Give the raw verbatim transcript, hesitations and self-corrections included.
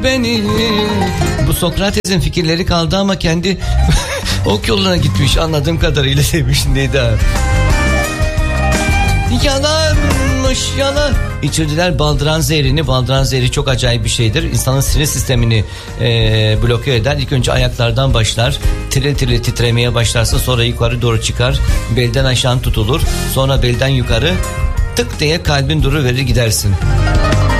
beni. Bu Sokrates'in fikirleri kaldı ama kendi ok yoluna gitmiş anladığım kadarıyla demiş Nida. Yalanmış yalan. İçirdiler baldıran zehrini. Baldıran zehri çok acayip bir şeydir. İnsanın sinir sistemini e, bloke eder. İlk önce ayaklardan başlar. Tiril tiril titremeye başlarsın. Sonra yukarı doğru çıkar. Belden aşağı tutulur. Sonra belden yukarı tık diye kalbin duruverir gidersin.